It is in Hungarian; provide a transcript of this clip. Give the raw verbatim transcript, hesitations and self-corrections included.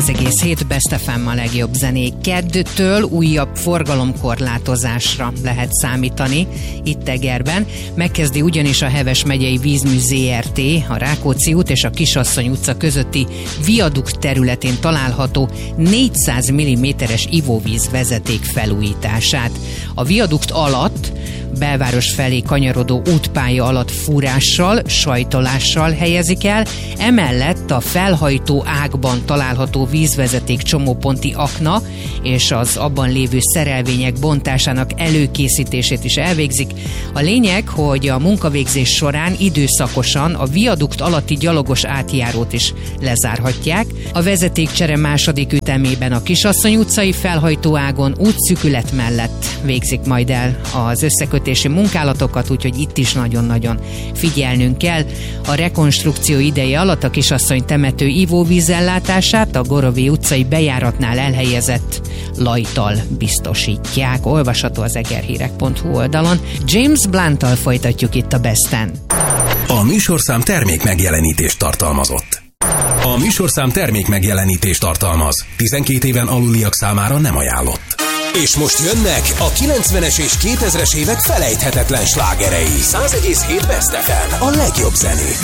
száz egész hét Best ef em a legjobb zenék. Keddtől újabb forgalomkorlátozásra lehet számítani itt Egerben. Megkezdi ugyanis a Heves megyei Vízmű zé er té a Rákóczi út és a Kisasszony utca közötti viadukt területén található négyszáz milliméteres ivóvíz vezeték felújítását. A viadukt alatt belváros felé kanyarodó útpálya alatt fúrással, sajtolással helyezik el, emellett a felhajtó ágban található vízvezeték csomóponti akna és az abban lévő szerelvények bontásának előkészítését is elvégzik. A lényeg, hogy a munkavégzés során időszakosan a viadukt alatti gyalogos átjárót is lezárhatják. A vezetékcsere második ütemében a Kisasszony utcai felhajtó ágon útszűkület mellett végzik majd el az összekötési munkálatokat, úgyhogy itt is nagyon-nagyon figyelnünk kell. A rekonstrukció ideje alatt a Kisasszony temető ivóvízellátását a Gorovi utcai bejáratnál elhelyezett lajttal biztosítják. Olvasható az egerhírek pont hu oldalon. James Blunttal folytatjuk itt a Besten. A műsorszám termék megjelenítést tartalmazott. A műsorszám termék megjelenítést tartalmaz. tizenkét éven aluliak számára nem ajánlott. És most jönnek a kilencvenes és kétezres évek felejthetetlen slágerei. száz egész hét Best ef em, a legjobb zenék.